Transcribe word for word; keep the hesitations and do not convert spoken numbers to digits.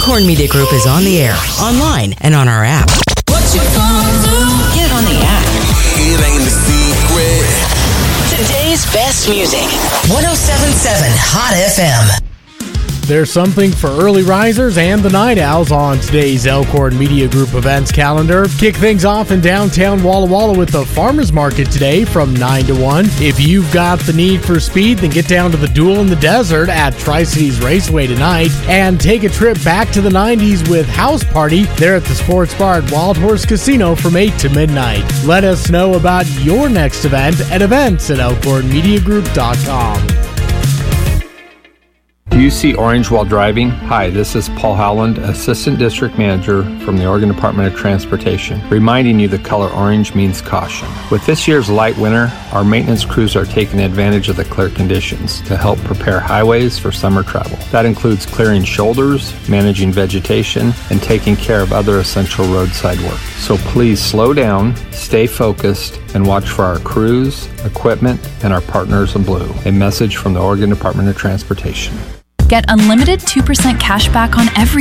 Elkhorn Media Group is on the air, online, and on our app. What you gonna do? Get it on the app. It ain't the secret. Today's best music. one oh seven point seven Hot F M. There's something for early risers and the night owls on today's Elkhorn Media Group events calendar. Kick things off in downtown Walla Walla with the Farmers Market today from nine to one. If you've got the need for speed, then get down to the Duel in the Desert at Tri-Cities Raceway tonight and take a trip back to the nineties with House Party there at the Sports Bar at Wild Horse Casino from eight to midnight. Let us know about your next event at events at elkhorn media group dot com. Do you see orange while driving? Hi, this is Paul Howland, Assistant District Manager from the Oregon Department of Transportation, reminding you the color orange means caution. With this year's light winter, our maintenance crews are taking advantage of the clear conditions to help prepare highways for summer travel. That includes clearing shoulders, managing vegetation, and taking care of other essential roadside work. So please slow down, stay focused, and watch for our crews, equipment, and our partners in blue. A message from the Oregon Department of Transportation. Get unlimited two percent cash back on every